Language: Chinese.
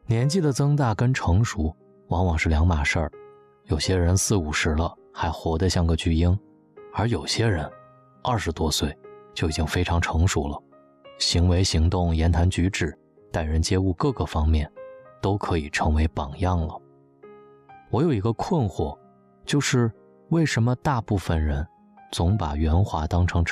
年纪的增大跟成熟往往是两码事儿，有些人40、50了还活得像个巨婴，而有些人20多岁就已经非常成熟了，行为行动、言谈举止、待人接物各个方面都可以成为榜样了。我有一个困惑，就是为什么大部分人总把圆滑当成